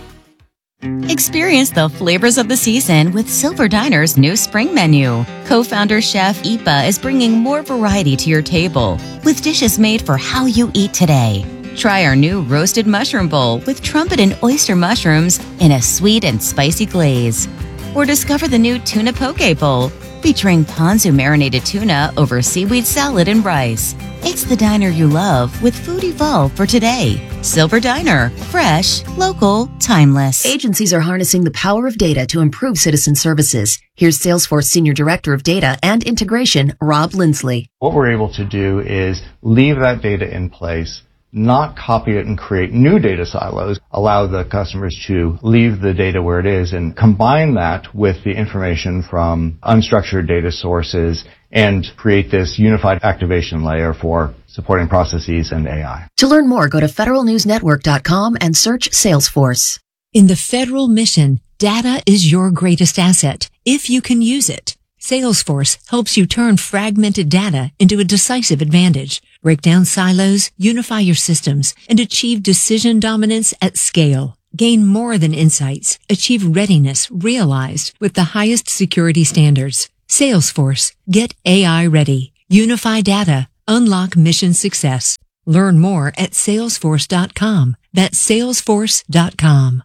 Experience the flavors of the season with Silver Diner's new spring menu. Co-founder chef Ipa is bringing more variety to your table with dishes made for how you eat today. Try our new roasted mushroom bowl with trumpet and oyster mushrooms in a sweet and spicy glaze. Or discover the new tuna poke bowl featuring ponzu marinated tuna over seaweed salad and rice. It's the diner you love with food evolved for today. Silver Diner. Fresh, local, timeless. Agencies are harnessing the power of data to improve citizen services. Here's Salesforce Senior Director of Data and Integration, Rob Lindsley. What we're able to do is leave that data in place, not copy it and create new data silos, allow the customers to leave the data where it is and combine that with the information from unstructured data sources and create this unified activation layer for supporting processes and A I. To learn more, go to federal news network dot com and search Salesforce. In the federal mission, data is your greatest asset if you can use it. Salesforce helps you turn fragmented data into a decisive advantage. Break down silos, unify your systems, and achieve decision dominance at scale. Gain more than insights. Achieve readiness realized with the highest security standards. Salesforce. Get A I ready. Unify data. Unlock mission success. Learn more at salesforce dot com. That's salesforce dot com.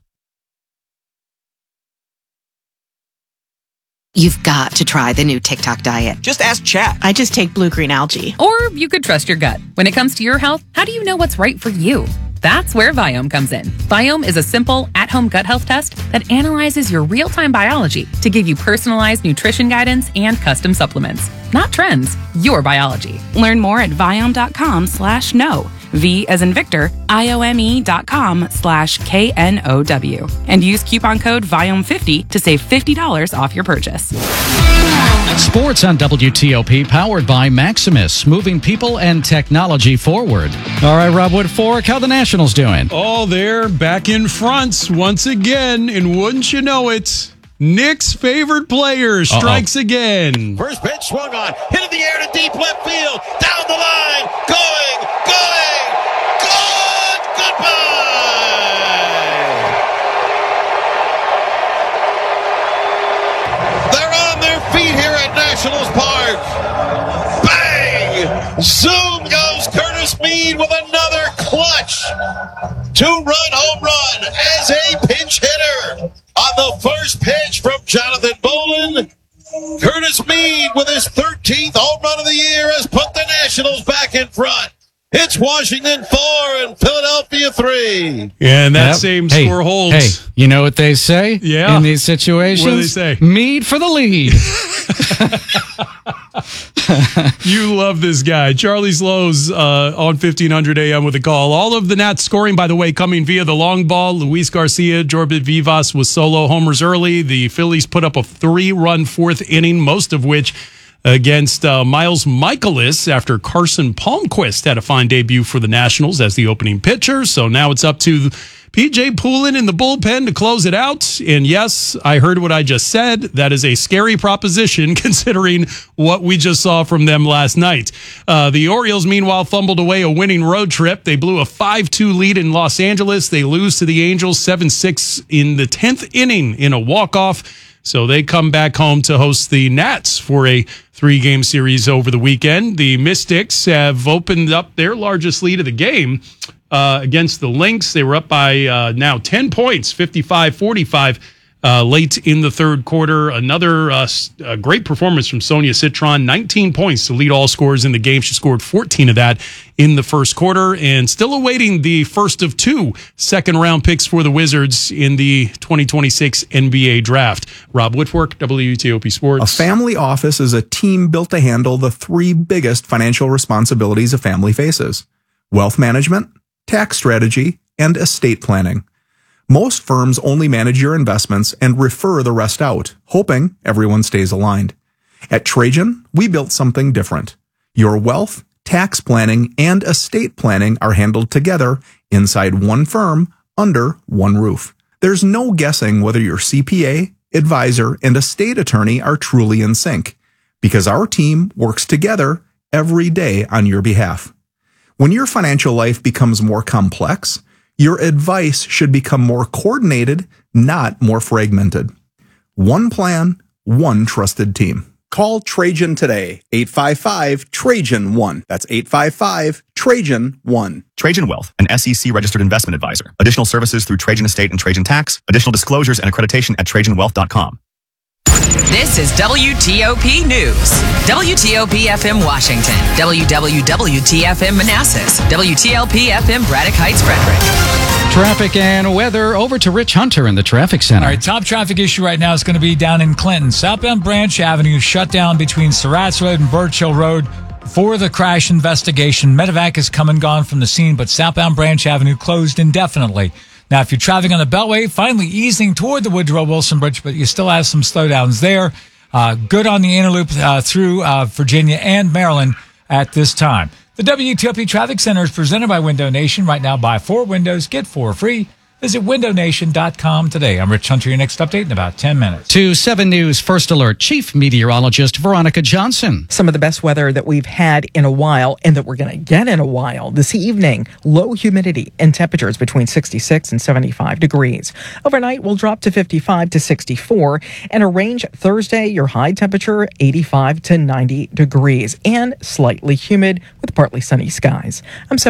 You've got to try the new TikTok diet. Just ask Chat. I just take blue-green algae. Or you could trust your gut. When it comes to your health, how do you know what's right for you? That's where Viome comes in. Viome is a simple, at-home gut health test that analyzes your real-time biology to give you personalized nutrition guidance and custom supplements. Not trends, your biology. Learn more at Viome.com slash no. V as in Victor, I-O-M-E dot com slash K N O W. And use coupon code Viome fifty to save fifty dollars off your purchase. Sports on W T O P, powered by Maximus, moving people and technology forward. All right, Rob Woodfork, how the Nationals doing? Oh, they're back in front once again, and wouldn't you know it, Nick's favorite player strikes Uh-oh. again. First pitch swung on, hit in the air to deep left field, down the line, going, going, good, goodbye. They're on their feet here at Nationals Park. Bang! Zoom goes Curtis Mead with another clutch two-run home run as a pinch hitter. On the first pitch from Jonathan Bowlen, Curtis Mead with his thirteenth home run of the year has put the Nationals back in front. It's Washington four and Philadelphia three. And that Yep. same Hey, score holds. Hey, you know what they say Yeah. in these situations? What do they say? Mead for the lead. You love this guy. Charlie Slows uh, on fifteen hundred A M with a call. All of the Nats scoring, by the way, coming via the long ball. Luis Garcia, Jorge Vivas with solo homers early. The Phillies put up a three-run fourth inning, most of which against uh, Miles Michaelis after Carson Palmquist had a fine debut for the Nationals as the opening pitcher. So now it's up to P J Poulin in the bullpen to close it out. And yes, I heard what I just said. That is a scary proposition considering what we just saw from them last night. Uh, the Orioles, meanwhile, fumbled away a winning road trip. They blew a five two lead in Los Angeles. They lose to the Angels seven six in the tenth inning in a walk-off. So they come back home to host the Nats for a three-game series over the weekend. The Mystics have opened up their largest lead of the game uh, against the Lynx. They were up by uh, now ten points, fifty-five forty-five, uh, late in the third quarter. Another uh, uh, great performance from Sonia Citron, nineteen points to lead all scorers in the game. She scored fourteen of that in the first quarter, and still awaiting the first of two second-round picks for the Wizards in the twenty twenty-six N B A draft. Rob Woodfork, W T O P Sports. A family office is a team built to handle the three biggest financial responsibilities a family faces: wealth management, tax strategy, and estate planning. Most firms only manage your investments and refer the rest out, hoping everyone stays aligned. At Trajan, we built something different. Your wealth, tax planning, and estate planning are handled together inside one firm under one roof. There's no guessing whether your C P A, advisor, and estate attorney are truly in sync, because our team works together every day on your behalf. When your financial life becomes more complex, your advice should become more coordinated, not more fragmented. One plan, one trusted team. Call Trajan today, eight five five, Trajan one. That's eight five five, Trajan one. Trajan Wealth, an S E C-registered investment advisor. Additional services through Trajan Estate and Trajan Tax. Additional disclosures and accreditation at trajan wealth dot com. This is W T O P News. W T O P F M Washington. W W W T F M Manassas. W T L P F M Braddock Heights, Frederick. Traffic and weather over to Rich Hunter in the traffic center. All right, top traffic issue right now is going to be down in Clinton. Southbound Branch Avenue shut down between Surratt's Road and Birch Hill Road for the crash investigation. Medevac has come and gone from the scene, but southbound Branch Avenue closed indefinitely. Now, if you're traveling on the Beltway, finally easing toward the Woodrow Wilson Bridge, but you still have some slowdowns there. Uh, good on the inner loop uh, through uh, Virginia and Maryland at this time. The W T O P Traffic Center is presented by Window Nation. Right now, buy four windows, get four free. Visit window nation dot com today. I'm Rich Hunter. Your next update in about ten minutes. To seven News First Alert Chief Meteorologist Veronica Johnson. Some of the best weather that we've had in a while and that we're going to get in a while this evening. Low humidity and temperatures between sixty-six and seventy-five degrees. Overnight will drop to fifty-five to sixty-four, and a range Thursday, your high temperature eighty-five to ninety degrees and slightly humid with partly sunny skies. I'm